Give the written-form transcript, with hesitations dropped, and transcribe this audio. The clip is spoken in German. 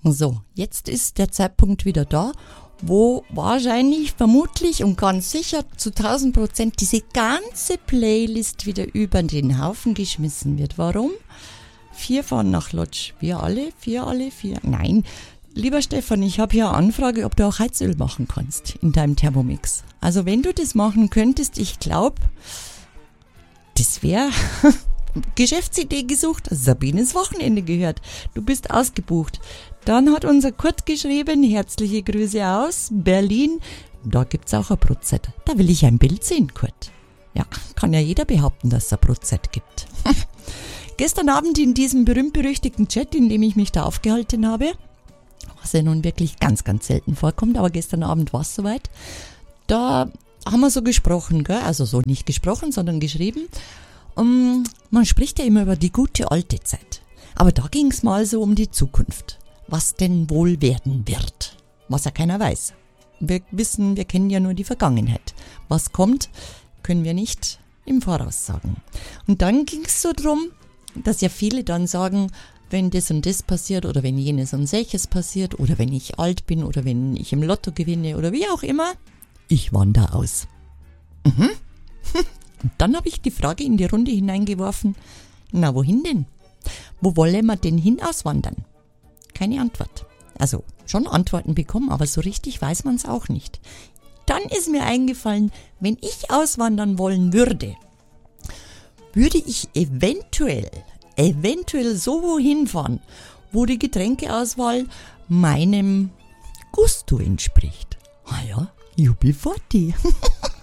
So, jetzt ist der Zeitpunkt wieder da, wo wahrscheinlich, vermutlich und ganz sicher zu 1000% diese ganze Playlist wieder über den Haufen geschmissen wird. Warum? 4 fahren nach Lodz. Wir alle? 4? Nein. Lieber Stefan, ich habe hier eine Anfrage, ob du auch Heizöl machen kannst in deinem Thermomix. Also wenn du das machen könntest, ich glaube, das wäre Geschäftsidee gesucht. Sabines Wochenende gehört. Du bist ausgebucht. Dann hat unser Kurt geschrieben, herzliche Grüße aus Berlin. Da gibt's auch ein Brotzeit. Da will ich ein Bild sehen, Kurt. Ja, kann ja jeder behaupten, dass es ein Brotzeit gibt. Gestern Abend in diesem berühmt-berüchtigten Chat, in dem ich mich da aufgehalten habe, was ja nun wirklich ganz, ganz selten vorkommt, aber gestern Abend war es soweit, da haben wir so gesprochen, gell? Also so nicht gesprochen, sondern geschrieben. Man spricht ja immer über die gute alte Zeit. Aber da ging es mal so um die Zukunft. Was denn wohl werden wird. Was ja keiner weiß. Wir kennen ja nur die Vergangenheit. Was kommt, können wir nicht im Voraus sagen. Und dann ging es so drum, dass ja viele dann sagen, wenn das und das passiert oder wenn jenes und solches passiert oder wenn ich alt bin oder wenn ich im Lotto gewinne oder wie auch immer, ich wandere aus. Und dann habe ich die Frage in die Runde hineingeworfen, na wohin denn? Wo wollen wir denn hin auswandern? Keine Antwort. Also schon Antworten bekommen, aber so richtig weiß man es auch nicht. Dann ist mir eingefallen, wenn ich auswandern wollen würde, würde ich eventuell so wohin fahren, wo die Getränkeauswahl meinem Gusto entspricht. Ah ja, UB40.